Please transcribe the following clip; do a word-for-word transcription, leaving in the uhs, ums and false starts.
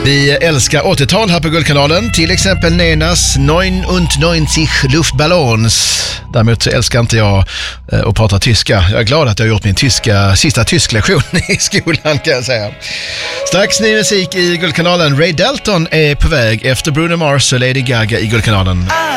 Vi älskar åttiotal här på Guldkanalen. Till exempel Nenas neunundneunzig Luftballons. Däremot så älskar inte jag att prata tyska. Jag är glad att jag har gjort min tyska, sista tysklektion i skolan, kan jag säga. Strax ny musik i Guldkanalen. Ray Dalton är på väg efter Bruno Mars och Lady Gaga i Guldkanalen.